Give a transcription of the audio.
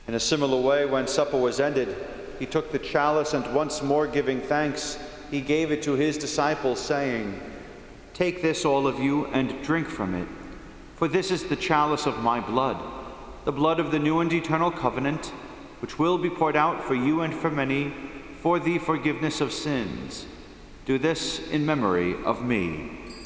In a similar way, when supper was ended, he took the chalice and once more giving thanks, he gave it to his disciples, saying, "Take this, all of you, and drink from it, for this is the chalice of my blood, the blood of the new and eternal covenant, which will be poured out for you and for many for the forgiveness of sins. Do this in memory of me."